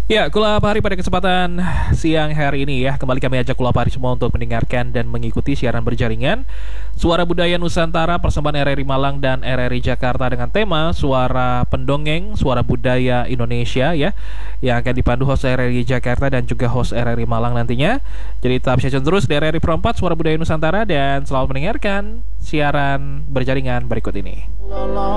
Ya, Kula Pahari pada kesempatan siang hari ini ya, kembali kami ajak Kula Pahari semua untuk mendengarkan dan mengikuti siaran berjaringan Suara Budaya Nusantara persembahan RRI Malang dan RRI Jakarta dengan tema Suara Pendongeng, Suara Budaya Indonesia ya, yang akan dipandu host RRI Jakarta dan juga host RRI Malang nantinya. Jadi tetap stay tune terus di RRI Pro 4 Suara Budaya Nusantara dan selalu mendengarkan siaran berjaringan berikut ini.